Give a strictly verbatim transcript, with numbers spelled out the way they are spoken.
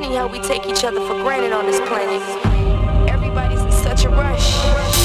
funny how we take each other for granted on this planet.